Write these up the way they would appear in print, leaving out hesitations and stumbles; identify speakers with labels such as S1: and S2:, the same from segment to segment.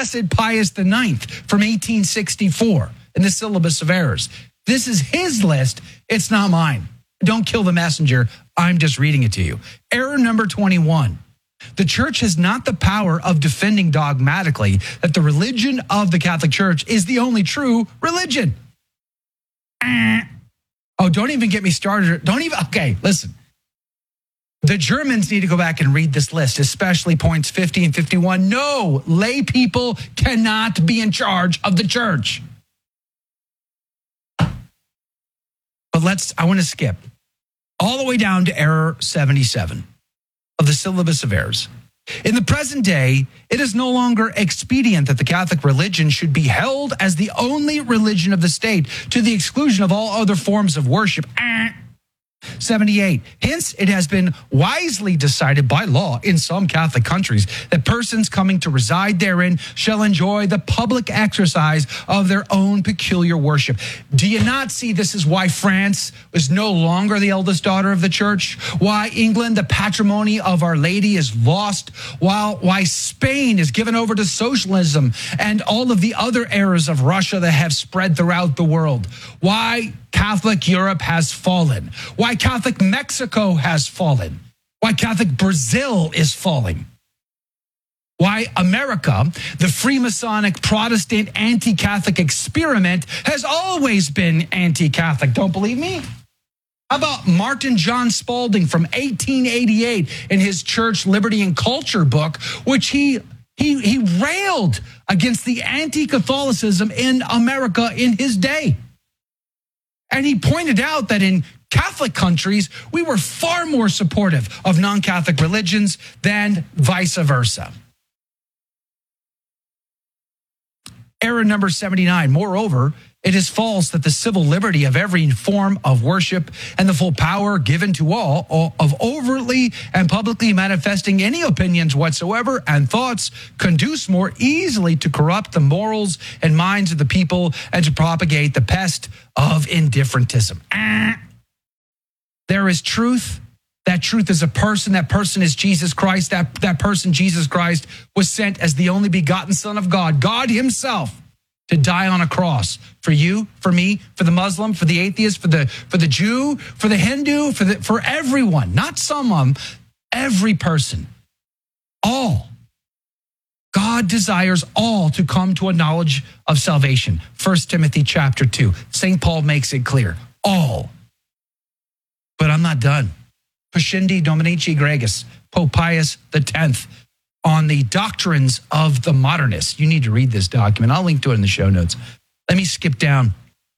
S1: Blessed Pius IX from 1864 in the Syllabus of Errors. This is his list. It's not mine. Don't kill the messenger. I'm just reading it to you. Error number 21. The church has not the power of defending dogmatically that the religion of the Catholic Church is the only true religion. Oh, don't even get me started. Okay, listen. The Germans need to go back and read this list, especially points 50 and 51. No, lay people cannot be in charge of the church. But I want to skip all the way down to error 77 of the Syllabus of Errors. In the present day, it is no longer expedient that the Catholic religion should be held as the only religion of the state to the exclusion of all other forms of worship. 78. Hence, it has been wisely decided by law in some Catholic countries that persons coming to reside therein shall enjoy the public exercise of their own peculiar worship. Do you not see this is why France is no longer the eldest daughter of the church? Why England, the patrimony of Our Lady, is lost? Why Spain is given over to socialism and all of the other errors of Russia that have spread throughout the world? Why Catholic Europe has fallen? Why Catholic Mexico has fallen? Why Catholic Brazil is falling? Why America, the Freemasonic Protestant anti-Catholic experiment, has always been anti-Catholic. Don't believe me? How about Martin John Spalding from 1888 in his Church, Liberty, and Culture book, which he railed against the anti-Catholicism in America in his day. And he pointed out that in Catholic countries, we were far more supportive of non-Catholic religions than vice versa. Error number 79. Moreover, it is false that the civil liberty of every form of worship and the full power given to all of overtly and publicly manifesting any opinions whatsoever and thoughts conduce more easily to corrupt the morals and minds of the people and to propagate the pest of indifferentism. There is truth. That truth is a person. That person is Jesus Christ. That person, Jesus Christ, was sent as the only begotten Son of God, God himself, to die on a cross for you, for me, for the Muslim, for the atheist, for the Jew, for the Hindu, for everyone, not some of them, every person, all. God desires all to come to a knowledge of salvation. 1 Timothy chapter 2. St. Paul makes it clear. All. But I'm not done. Pascendi Dominici Gregis, Pope Pius X, on the doctrines of the modernists. You need to read this document. I'll link to it in the show notes. Let me skip down.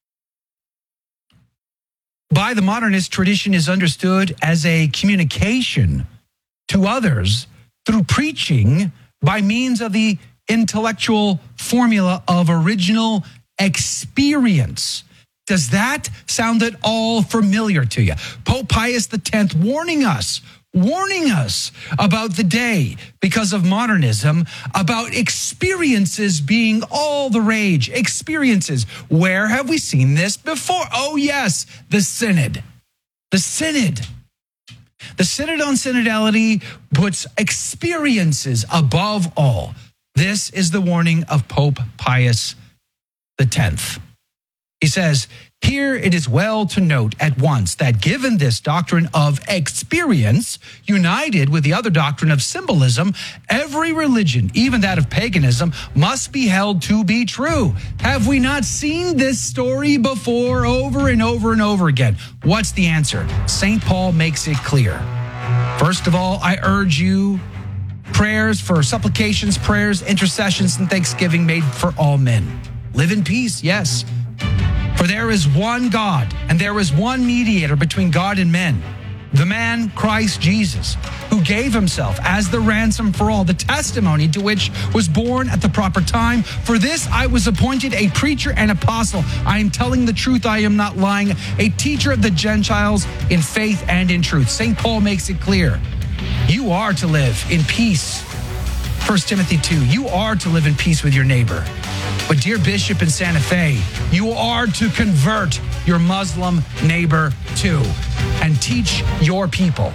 S1: By the modernist, tradition is understood as a communication to others through preaching by means of the intellectual formula of original experience. Does that sound at all familiar to you? Pope Pius X warning us about the day because of modernism, about experiences being all the rage. Experiences. Where have we seen this before? Oh, yes, the Synod. The Synod. The Synod on Synodality puts experiences above all. This is the warning of Pope Pius X. He says, here it is well to note at once that given this doctrine of experience, united with the other doctrine of symbolism, every religion, even that of paganism, must be held to be true. Have we not seen this story before over and over and over again? What's the answer? St. Paul makes it clear. First of all, I urge you, prayers for supplications, prayers, intercessions, and thanksgiving made for all men. Live in peace, yes. For there is one God, and there is one mediator between God and men, the man Christ Jesus, who gave himself as the ransom for all, the testimony to which was born at the proper time. For this I was appointed a preacher and apostle. I am telling the truth, I am not lying, a teacher of the Gentiles in faith and in truth. St. Paul makes it clear. You are to live in peace. 1 Timothy 2, you are to live in peace with your neighbor. But dear Bishop in Santa Fe, you are to convert your Muslim neighbor too and teach your people.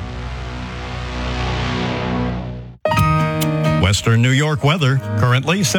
S2: Western New York weather, currently